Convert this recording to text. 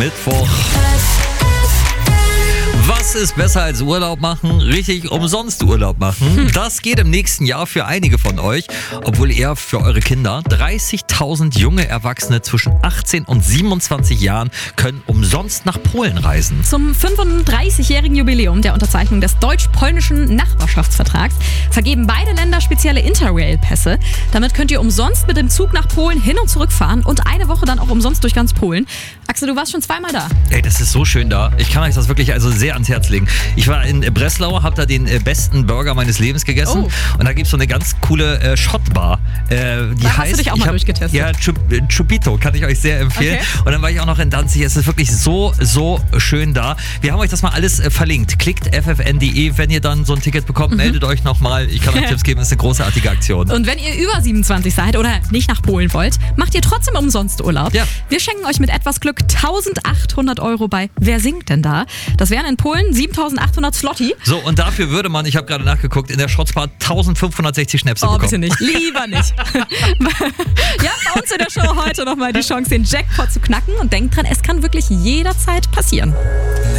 Mittwoch. Was ist besser als Urlaub machen? Richtig, umsonst Urlaub machen. Das geht im nächsten Jahr für einige von euch, obwohl eher für eure Kinder. 30.000 junge Erwachsene zwischen 18 und 27 Jahren können umsonst nach Polen reisen. Zum 35-jährigen Jubiläum der Unterzeichnung des deutsch-polnischen Nachbarschaftsvertrags vergeben beide Länder spezielle Interrail-Pässe. Damit könnt ihr umsonst mit dem Zug nach Polen hin und zurück fahren und eine Woche dann auch umsonst durch ganz Polen. Axel, du warst schon zweimal da. Ey, das ist so schön da. Ich kann euch das wirklich sehr ans Herz legen. Ich war in Breslau, habe da den besten Burger meines Lebens gegessen. Und da gibt es so eine ganz coole Shotbar. Die da heißt, hast du dich auch mal durchgetestet. Ja, Chupito, kann ich euch sehr empfehlen. Okay. Und dann war ich auch noch in Danzig. Es ist wirklich so schön da. Wir haben euch das mal alles verlinkt. Klickt ffn.de, wenn ihr dann so ein Ticket bekommt, meldet euch nochmal. Ich kann euch Tipps geben, das ist eine großartige Aktion. Und wenn ihr über 27 seid oder nicht nach Polen wollt, macht ihr trotzdem umsonst Urlaub. Ja. Wir schenken euch mit etwas Glück 1.800 € bei Wer singt denn da? Das wären in Polen 7.800 Zloty. So, und dafür würde man, ich habe gerade nachgeguckt, in der Schrotzbar 1.560 Schnäpse Oh, bekommen. bitte nicht. Lieber nicht. Ja, bei uns in der Show heute nochmal die Chance, den Jackpot zu knacken. Und denkt dran, es kann wirklich jederzeit passieren.